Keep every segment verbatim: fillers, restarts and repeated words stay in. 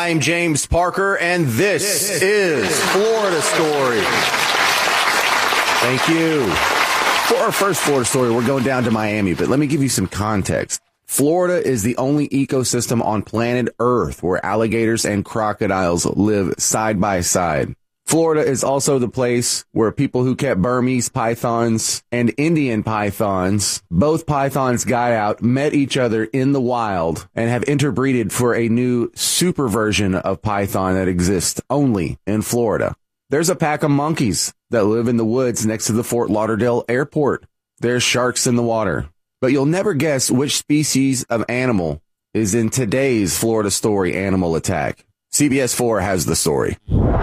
I'm James Parker, and this, this is Florida Story. Thank you. For our first Florida story, we're going down to Miami, but let me give you some context. Florida is the only ecosystem on planet Earth where alligators and crocodiles live side by side. Florida is also the place where people who kept Burmese pythons and Indian pythons, both pythons got out, met each other in the wild, and have interbreeded for a new super version of python that exists only in Florida. There's a pack of monkeys that live in the woods next to the Fort Lauderdale airport. There's sharks in the water. But you'll never guess which species of animal is in today's Florida Story Animal Attack. C B S four has the story.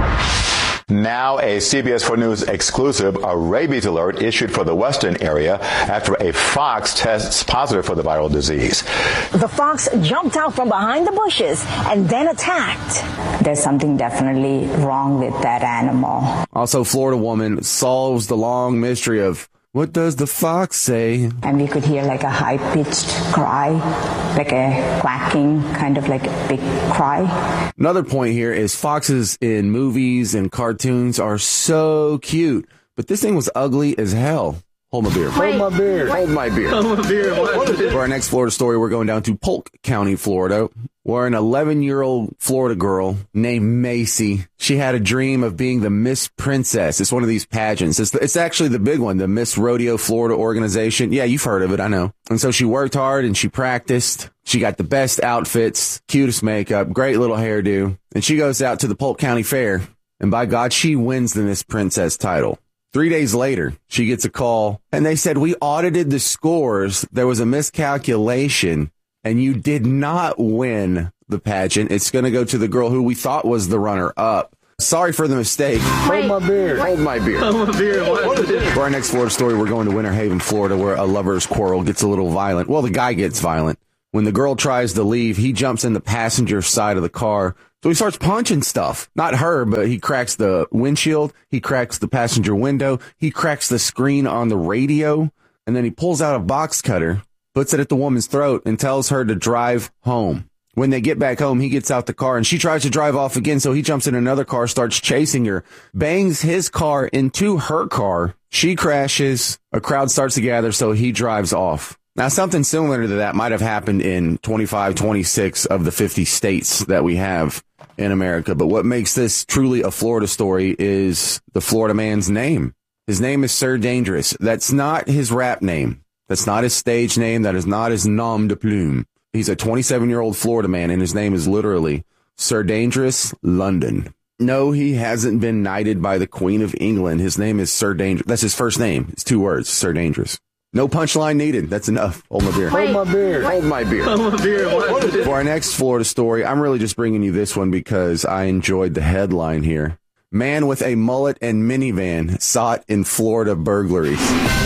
Now a C B S four News exclusive, a rabies alert issued for the western area after a fox tests positive for the viral disease. The fox jumped out from behind the bushes and then attacked. There's something definitely wrong with that animal. Also, Florida woman solves the long mystery of what does the fox say? And we could hear like a high-pitched cry, like a quacking, kind of like a big cry. Another point here is foxes in movies and cartoons are so cute, but this thing was ugly as hell. Hold my beer. Wait, Hold my beer. Wait. Hold my beer. Hold my beer. What? For our next Florida story, we're going down to Polk County, Florida, where an eleven-year-old Florida girl named Macy, she had a dream of being the Miss Princess. It's one of these pageants. It's, the, it's actually the big one, the Miss Rodeo Florida organization. Yeah, you've heard of it, I know. And so she worked hard and she practiced. She got the best outfits, cutest makeup, great little hairdo. And she goes out to the Polk County Fair, and by God, she wins the Miss Princess title. Three days later, she gets a call, and they said, we audited the scores. There was a miscalculation, and you did not win the pageant. It's going to go to the girl who we thought was the runner-up. Sorry for the mistake. Wait. Hold my beer. Hold my beer. Hold my beer. What? For our next Florida story, we're going to Winter Haven, Florida, where a lover's quarrel gets a little violent. Well, the guy gets violent. When the girl tries to leave, he jumps in the passenger side of the car. So he starts punching stuff. Not her, but he cracks the windshield. He cracks the passenger window. He cracks the screen on the radio. And then he pulls out a box cutter, puts it at the woman's throat, and tells her to drive home. When they get back home, he gets out the car, and she tries to drive off again. So he jumps in another car, starts chasing her, bangs his car into her car. She crashes. A crowd starts to gather, so he drives off. Now, something similar to that might have happened in twenty-five, twenty-six of the fifty states that we have in America. But what makes this truly a Florida story is the Florida man's name. His name is Sir Dangerous. That's not his rap name. That's not his stage name. That is not his nom de plume. He's a twenty-seven-year-old Florida man, and his name is literally Sir Dangerous London. No, he hasn't been knighted by the Queen of England. His name is Sir Dangerous. That's his first name. It's two words, Sir Dangerous. No punchline needed. That's enough. Hold my beer. Wait. Hold my beer. Hold my beer. Hold my beer. What? For our next Florida story, I'm really just bringing you this one because I enjoyed the headline here. Man with a mullet and minivan sought in Florida burglaries.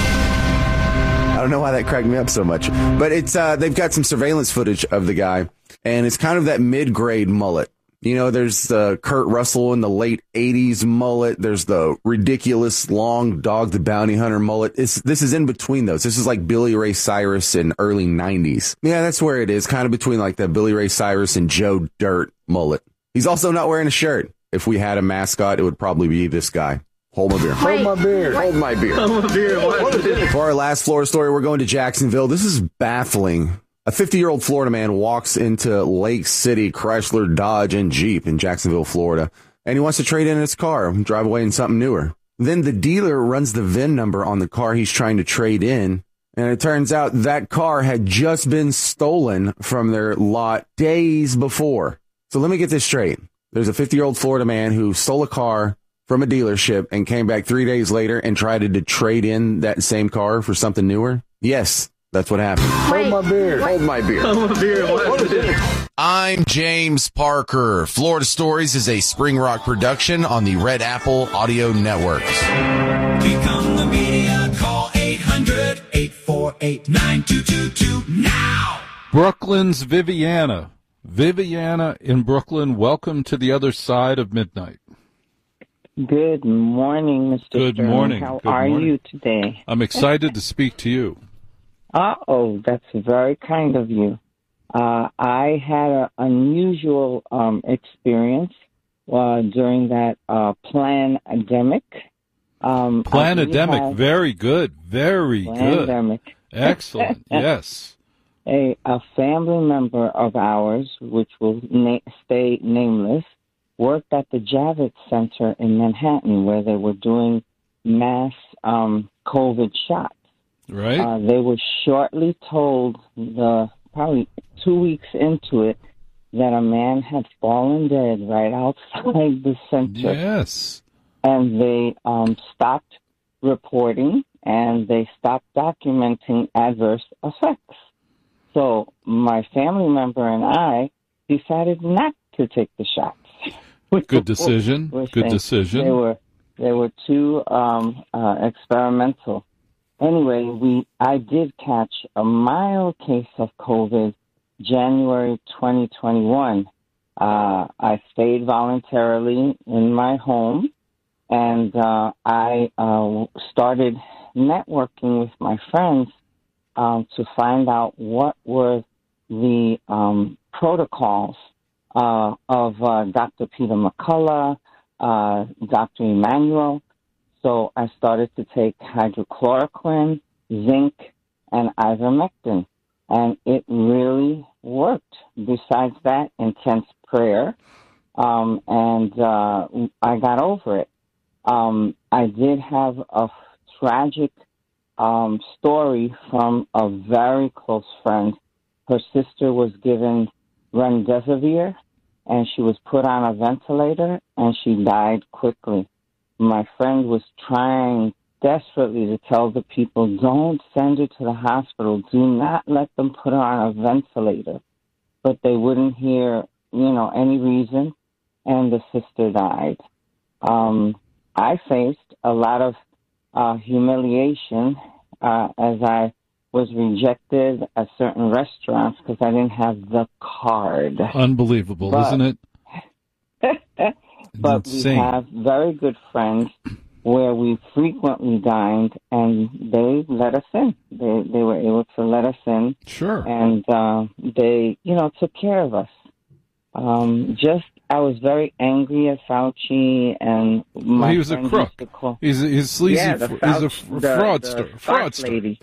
I don't know why that cracked me up so much, but it's uh, they've got some surveillance footage of the guy, and it's kind of that mid-grade mullet. You know, there's the Kurt Russell in the late eighties mullet. There's the ridiculous long Dog the Bounty Hunter mullet. It's, this is in between those. This is like Billy Ray Cyrus in early nineties. Yeah, that's where it is, kind of between like the Billy Ray Cyrus and Joe Dirt mullet. He's also not wearing a shirt. If we had a mascot, it would probably be this guy. Hold my beer. Wait. Hold my beer. Hold my beer. Hold my beer. What? For our last Florida story, we're going to Jacksonville. This is baffling. A fifty-year-old Florida man walks into Lake City Chrysler, Dodge, and Jeep in Jacksonville, Florida, and he wants to trade in his car and drive away in something newer. Then the dealer runs the V I N number on the car he's trying to trade in, and it turns out that car had just been stolen from their lot days before. So let me get this straight. There's a fifty-year-old Florida man who stole a car from a dealership and came back three days later and tried to trade in that same car for something newer. Yes. That's what happened. Wait. Hold my beer. Wait. Hold my beer. Hold my beer. What? I'm James Parker. Florida Stories is a Spring Rock production on the Red Apple Audio Networks. Become the media. Call eight hundred, eight four eight, nine two two two now. Brooklyn's Viviana. Viviana in Brooklyn, welcome to the other side of midnight. Good morning, Mister Good Stern. morning. How Good are morning. you today? I'm excited to speak to you. Uh-oh, that's very kind of you. Uh, I had an unusual um, experience uh, during that uh, plan-demic. Um, Planademic, very good, very good. Pandemic. Excellent, yes. A, a family member of ours, which will na- stay nameless, worked at the Javits Center in Manhattan where they were doing mass um, COVID shots. Right. Uh, they were shortly told, the probably two weeks into it, that a man had fallen dead right outside the center. Yes. And they um, stopped reporting and they stopped documenting adverse effects. So my family member and I decided not to take the shots. Good decision. Good decision. They were they were too um, uh, experimental. Anyway, we I did catch a mild case of COVID January twenty twenty-one. Uh, I stayed voluntarily in my home, and uh, I uh, started networking with my friends um, to find out what were the um, protocols uh, of uh, Doctor Peter McCullough, uh, Doctor Emanuel. So I started to take hydrochloroquine, zinc, and ivermectin, and it really worked. Besides that, intense prayer, um, and uh, I got over it. Um, I did have a tragic um, story from a very close friend. Her sister was given remdesivir, and she was put on a ventilator, and she died quickly. My friend was trying desperately to tell the people, don't send her to the hospital. Do not let them put her on a ventilator. But they wouldn't hear, you know, any reason, and the sister died. Um, I faced a lot of uh, humiliation uh, as I was rejected at certain restaurants because I didn't have the card. Unbelievable, but, isn't it? But insane. We have very good friends where we frequently dined, and they let us in. They they were able to let us in. Sure. And uh, they, you know, took care of us. Um, just, I was very angry at Fauci, and my well, he was a crook. Call, he's a, he's sleazy. Yeah, the Fr- he's a Fauci, f- fraudster. The, the fraudster. lady.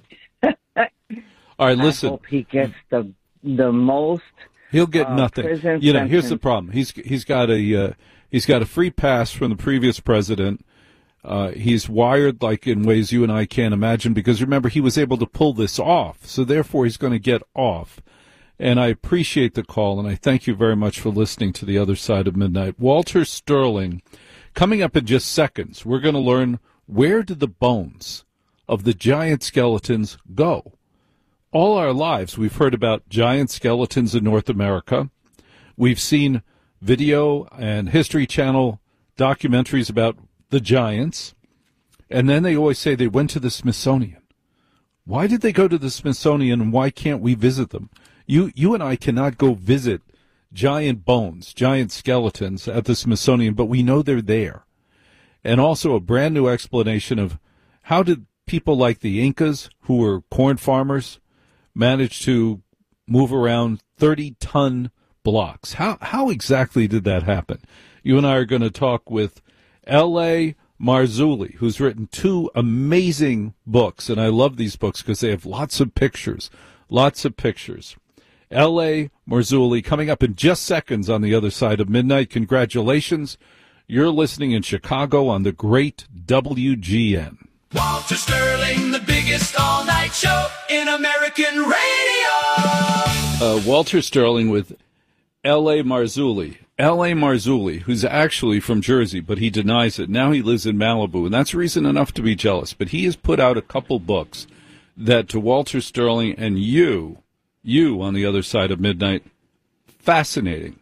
All right, listen. I hope he gets the the most. He'll get uh, nothing. You know, here's the problem. He's he's got a uh, he's got a free pass from the previous president. Uh, he's wired like in ways you and I can't imagine because remember he was able to pull this off. So therefore he's going to get off. And I appreciate the call and I thank you very much for listening to the other side of midnight. Walter Sterling, coming up in just seconds, we're going to learn where did the bones of the giant skeletons go? All our lives we've heard about giant skeletons in North America. We've seen video and History Channel documentaries about the giants, and then they always say they went to the Smithsonian. Why did they go to the Smithsonian, and why can't we visit them? You you and I cannot go visit giant bones, giant skeletons at the Smithsonian, but we know they're there. And also a brand new explanation of how did people like the Incas, who were corn farmers, manage to move around thirty-ton blocks? How how exactly did that happen? You and I are going to talk with L A. Marzulli, who's written two amazing books, and I love these books because they have lots of pictures, lots of pictures. L A. Marzulli coming up in just seconds on the other side of midnight. Congratulations. You're listening in Chicago on the great W G N. Walter Sterling, the biggest all-night show in American radio. Uh, Walter Sterling with L A. Marzulli. L A. Marzulli, who's actually from Jersey, but he denies it. Now he lives in Malibu, and that's reason enough to be jealous. But he has put out a couple books that to Walter Sterling and you, you on the other side of midnight, fascinating.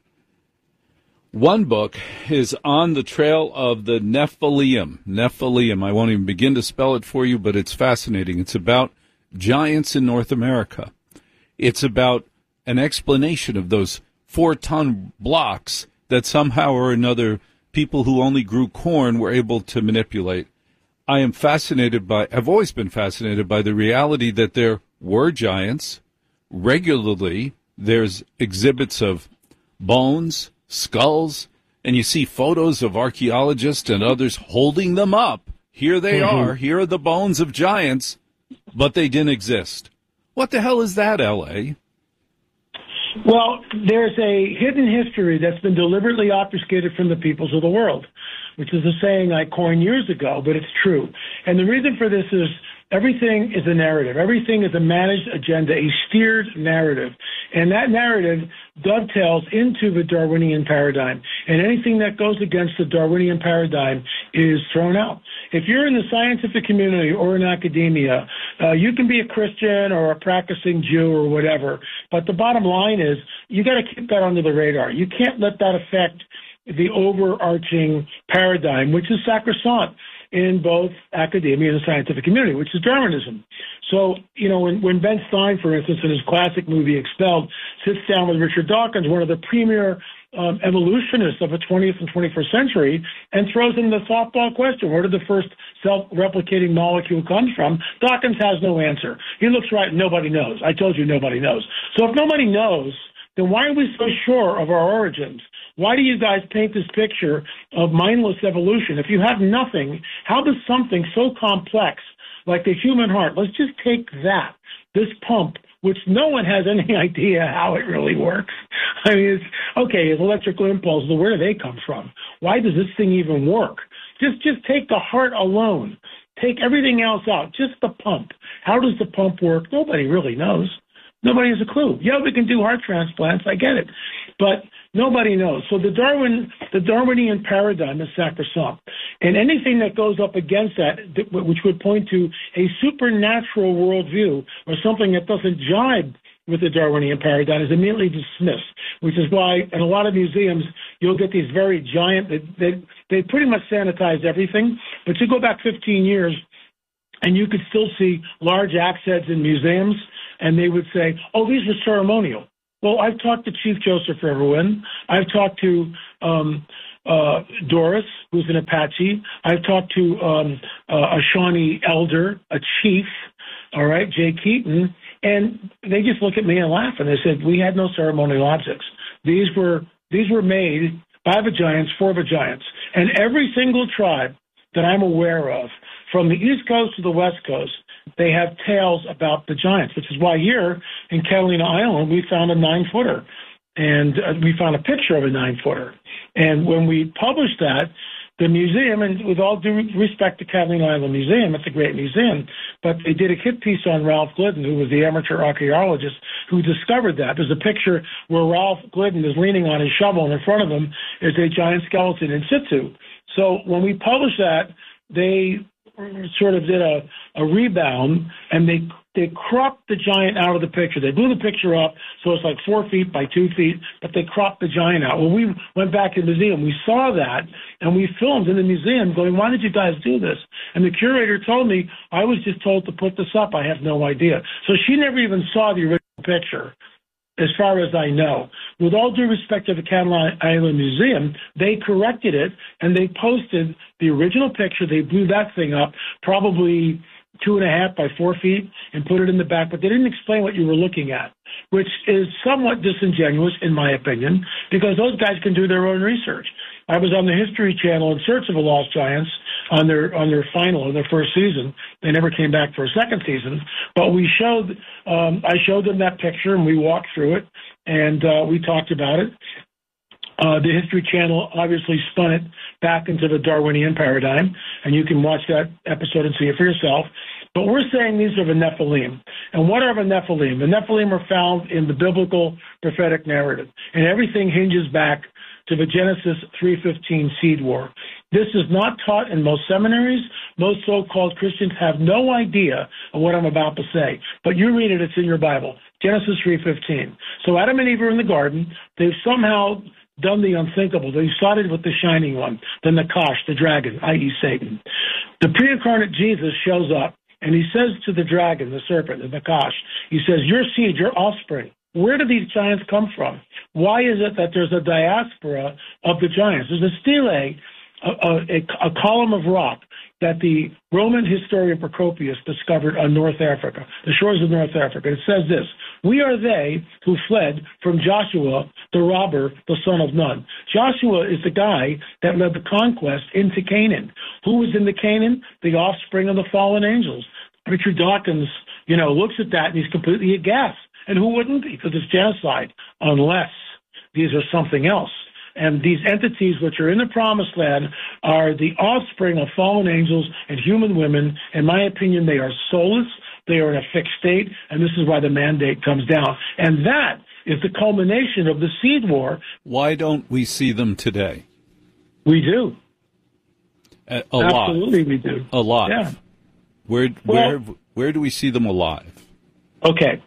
One book is On the Trail of the Nephilim. Nephilim. I won't even begin to spell it for you, but it's fascinating. It's about giants in North America. It's about an explanation of those four-ton blocks that somehow or another people who only grew corn were able to manipulate. I am fascinated by, I've always been fascinated by the reality that there were giants regularly there's exhibits of bones, skulls, and you see photos of archaeologists and others holding them up. Here they Mhm. are. Here are the bones of giants, but they didn't exist. What the hell is that, L A? Well, there's a hidden history that's been deliberately obfuscated from the peoples of the world, which is a saying I coined years ago, but it's true. And the reason for this is everything is a narrative. Everything is a managed agenda, a steered narrative. And that narrative dovetails into the Darwinian paradigm. And anything that goes against the Darwinian paradigm is thrown out. If you're in the scientific community or in academia, uh, you can be a Christian or a practicing Jew or whatever. But the bottom line is you got to keep that under the radar. You can't let that affect the overarching paradigm, which is sacrosanct in both academia and the scientific community, which is Darwinism. So, you know, when, when Ben Stein, for instance, in his classic movie Expelled, sits down with Richard Dawkins, one of the premier um, evolutionists of the twentieth and twenty-first century, and throws in the softball question, where did the first self-replicating molecule come from? Dawkins has no answer. He looks right, nobody knows. I told you nobody knows. So if nobody knows, then why are we so sure of our origins? Why do you guys paint this picture of mindless evolution? If you have nothing, how does something so complex like the human heart, let's just take that, this pump, which no one has any idea how it really works. I mean, it's, okay, it's electrical impulses, where do they come from? Why does this thing even work? Just, just take the heart alone. Take everything else out, just the pump. How does the pump work? Nobody really knows. Nobody has a clue. Yeah, we can do heart transplants. I get it. But nobody knows. So the Darwin, the Darwinian paradigm is sacrosanct. And anything that goes up against that, which would point to a supernatural worldview or something that doesn't jibe with the Darwinian paradigm, is immediately dismissed, which is why in a lot of museums you'll get these very giant, they, they, they pretty much sanitize everything. But you go back fifteen years and you could still see large axe heads in museums, and they would say, oh, these were ceremonial. Well, I've talked to Chief Joseph Riverwind. I've talked to um, uh, Doris, who's an Apache. I've talked to um, uh, a Shawnee elder, a chief, all right, Jay Keaton, and they just look at me and laugh, and they said, we had no ceremonial objects. These were these were made by the giants for the giants. And every single tribe that I'm aware of, from the East Coast to the West Coast, they have tales about the giants, which is why here in Catalina Island, we found a nine-footer, and uh, we found a picture of a nine-footer. And when we published that, the museum, and with all due respect to Catalina Island Museum, it's a great museum, but they did a hit piece on Ralph Glidden, who was the amateur archaeologist who discovered that. There's a picture where Ralph Glidden is leaning on his shovel, and in front of him is a giant skeleton in situ. So when we published that, they sort of did a, a rebound, and they they cropped the giant out of the picture. They blew the picture up, so it's like four feet by two feet, but they cropped the giant out. When we went back to the museum, we saw that, and we filmed in the museum going, why did you guys do this? And the curator told me, I was just told to put this up. I have no idea. So she never even saw the original picture, as far as I know. With all due respect to the Catalina Island Museum, they corrected it, and they posted the original picture. They blew that thing up, probably two and a half by four feet, and put it in the back, but they didn't explain what you were looking at, which is somewhat disingenuous, in my opinion, because those guys can do their own research. I was on the History Channel in search of the Lost Giants on their on their final, in their first season. They never came back for a second season, but we showed, um, I showed them that picture, and we walked through it, and uh, we talked about it. Uh, the History Channel obviously spun it back into the Darwinian paradigm, and you can watch that episode and see it for yourself. But we're saying these are the Nephilim. And what are the Nephilim? The Nephilim are found in the biblical prophetic narrative, and everything hinges back to the Genesis three fifteen seed war. This is not taught in most seminaries. Most so-called Christians have no idea of what I'm about to say. But you read it, it's in your Bible. Genesis three fifteen. So Adam and Eve are in the garden. They've somehow done the unthinkable. They started with the shining one, the Nakash, the dragon, that is. Satan. The pre-incarnate Jesus shows up, and he says to the dragon, the serpent, the Nakash, he says, your seed, your offspring, where do these giants come from? Why is it that there's a diaspora of the giants? There's a stele, a, a, a column of rock that the Roman historian Procopius discovered on North Africa, the shores of North Africa. It says this: "We are they who fled from Joshua, the robber, the son of Nun." Joshua is the guy that led the conquest into Canaan. Who was in the Canaan? The offspring of the fallen angels. Richard Dawkins, you know, looks at that and he's completely aghast. And who wouldn't be? Because it's genocide, unless these are something else. And these entities which are in the promised land are the offspring of fallen angels and human women. In my opinion, they are soulless. They are in a fixed state, and this is why the mandate comes down. And that is the culmination of the seed war. Why don't we see them today? We do. Uh, alive. Absolutely we do. Alive. Yeah. Where, Well- where, where do we see them alive? Okay.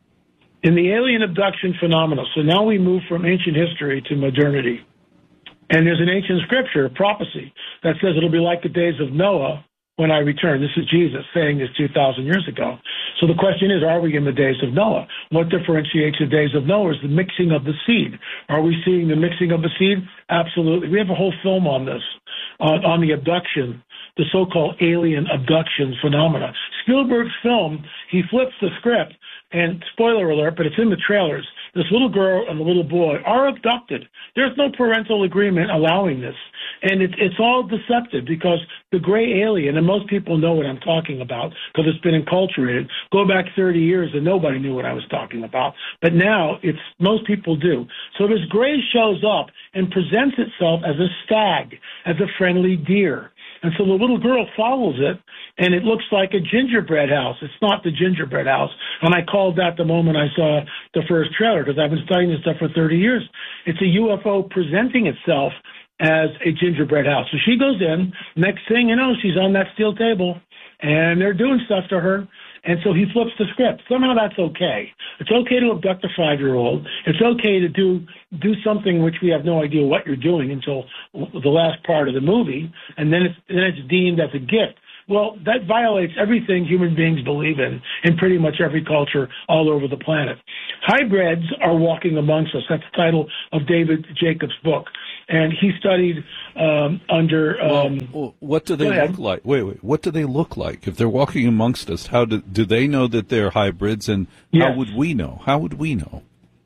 In the alien abduction phenomena, so now we move from ancient history to modernity. And there's an ancient scripture, a prophecy, that says it'll be like the days of Noah when I return. This is Jesus saying this two thousand years ago. So the question is, are we in the days of Noah? What differentiates the days of Noah is the mixing of the seed. Are we seeing the mixing of the seed? Absolutely. We have a whole film on this, uh, on the abduction, the so-called alien abduction phenomena. Spielberg's film, he flips the script, and spoiler alert, but it's in the trailers, this little girl and the little boy are abducted. There's no parental agreement allowing this. And it, it's all deceptive because the gray alien, and most people know what I'm talking about because it's been enculturated. Go back thirty years and nobody knew what I was talking about. But now it's most people do. So this gray shows up and presents itself as a stag, as a friendly deer. And so the little girl follows it, and it looks like a gingerbread house. It's not the gingerbread house. And I called that the moment I saw the first trailer because I've been studying this stuff for thirty years. It's a U F O presenting itself as a gingerbread house. So she goes in. Next thing you know, she's on that steel table, and they're doing stuff to her. And so he flips the script. Somehow that's okay. It's okay to abduct a five-year-old. It's okay to do do something which we have no idea what you're doing until the last part of the movie, and then it's then it's deemed as a gift. Well, that violates everything human beings believe in in pretty much every culture all over the planet. Hybrids are walking amongst us. That's the title of David Jacobs' book. And he studied um, under... Um, well, what do they look like? Wait, wait. What do they look like? If they're walking amongst us, how do, do they know that they're hybrids, and Yes. how would we know? How would we know?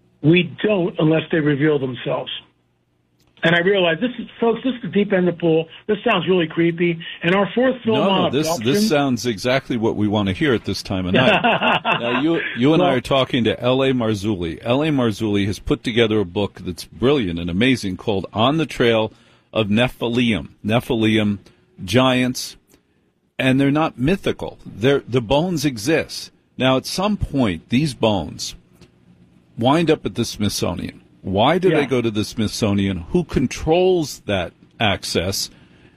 We don't unless they reveal themselves. And I realize this is, folks, this is the deep end of the pool. This sounds really creepy. And our fourth film No, on no, this abduction, this sounds exactly what we want to hear at this time of night. Now, you you and I Well- are talking to L A. Marzulli. L A. Marzulli has put together a book that's brilliant and amazing called On the Trail of Nephilim. Nephilim, giants, and they're not mythical. They're, the bones exist. Now, at some point, these bones wind up at the Smithsonian. Why do Yeah. they go to the Smithsonian? Who controls that access?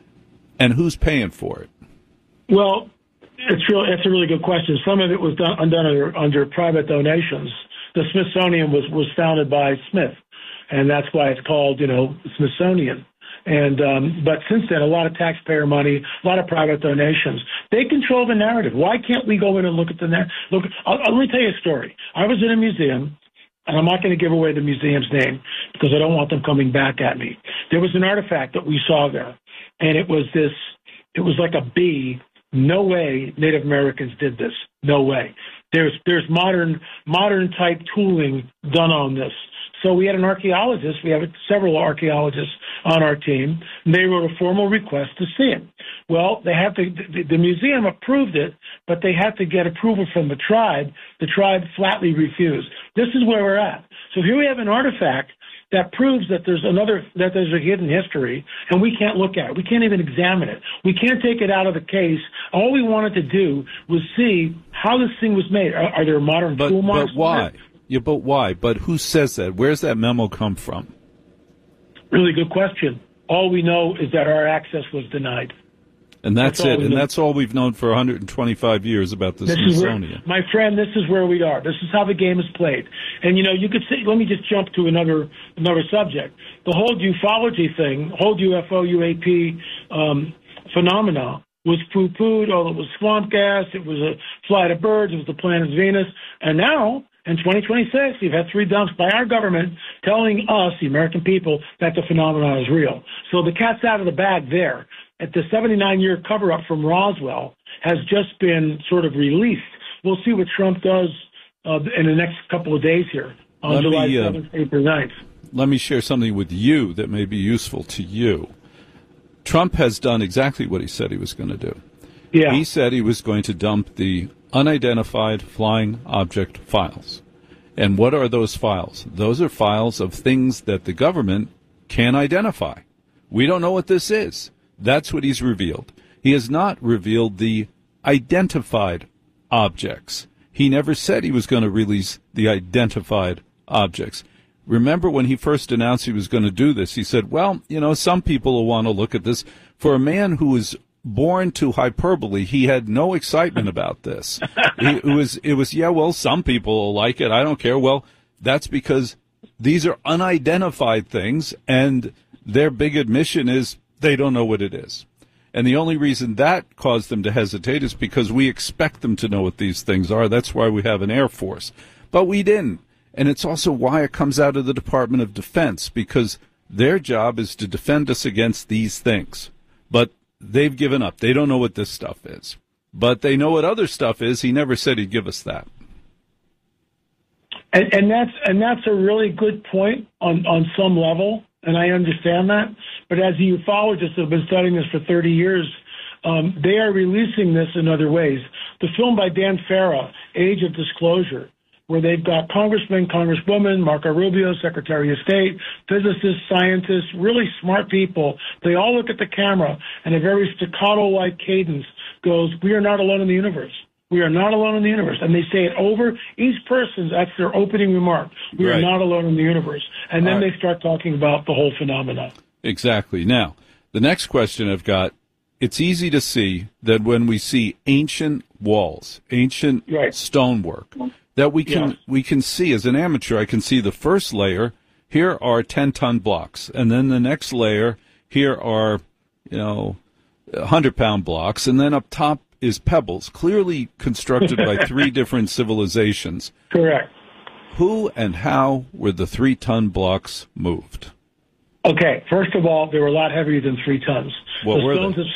And who's paying for it? Well, it's real. It's a really good question. Some of it was done, done under, under private donations. The Smithsonian was, was founded by Smith, and that's why it's called, you know, Smithsonian. And um, but since then, a lot of taxpayer money, a lot of private donations. They control the narrative. Why can't we go in and look at the narrative? Look, I'll, I'll, let me tell you a story. I was in a museum. And I'm not going to give away the museum's name because I don't want them coming back at me. There was an artifact that we saw there, and it was this, it was like a bee. No way Native Americans did this. No way. There's there's modern modern type tooling done on this. So we had an archaeologist. We have several archaeologists on our team. And they wrote a formal request to see it. Well, they have to. The, the museum approved it, but they had to get approval from the tribe. The tribe flatly refused. This is where we're at. So here we have an artifact that proves that there's another, that there's a hidden history, and we can't look at it. We can't even examine it. We can't take it out of the case. All we wanted to do was see how this thing was made. Are, are there modern But, tool marks? but why? Yeah, but why? But who says that? Where's that memo come from? Really good question. All we know is that our access was denied. And that's, That's all it. we And know. that's all we've known for one hundred twenty-five years about the This is where, Smithsonian. my friend, this is where we are. This is how the game is played. And, you know, you could say, let me just jump to another another subject. The whole ufology thing, whole U F O, U A P um, phenomena was poo-pooed. Oh, it was swamp gas. It was a flight of birds. It was the planet Venus. And now, in twenty twenty-six, you've had three dumps by our government telling us, the American people, that the phenomenon is real. So the cat's out of the bag there. at the seventy-nine year cover up from Roswell has just been sort of released. We'll see what Trump does uh, in the next couple of days here on Let July me, uh, seventh, eighth, or ninth. Let me share something with you that may be useful to you. Trump has done exactly what he said he was going to do. Yeah. He said he was going to dump the unidentified flying object files. And what are those files? Those are files of things that the government can identify. We don't know what this is. That's what he's revealed. He has not revealed the identified objects. He never said he was going to release the identified objects. Remember when he first announced he was going to do this, he said, well, you know, some people will want to look at this. For a man who was born to hyperbole, he had no excitement about this. It was, it was, yeah, well, some people will like it. I don't care. Well, that's because these are unidentified things, and their big admission is they don't know what it is. And the only reason that caused them to hesitate is because we expect them to know what these things are. That's why we have an Air Force. But we didn't. And it's also why it comes out of the Department of Defense, because their job is to defend us against these things. But they've given up. They don't know what this stuff is. But they know what other stuff is. He never said he'd give us that. And, and that's and that's a really good point on, on some level, and I understand that. But as the ufologists have been studying this for thirty years, um, they are releasing this in other ways. The film by Dan Farah, Age of Disclosure, where they've got congressmen, congresswomen, Marco Rubio, Secretary of State, physicists, scientists, really smart people. They all look at the camera and a very staccato-like cadence goes, we are not alone in the universe. We are not alone in the universe. And they say it over. Each person, that's their opening remark. We Right. are not alone in the universe. And then All right. they start talking about the whole phenomenon. Exactly. Now, the next question I've got, it's easy to see that when we see ancient walls, ancient Right. stonework, that we can Yes. we can see as an amateur, I can see the first layer, here are ten-ton blocks. And then the next layer, here are, you know, hundred-pound blocks. And then up top is pebbles, clearly constructed by three different civilizations. Correct. Who and how were the three-ton blocks moved? Okay, first of all, they were a lot heavier than three tons. What the were stones they? have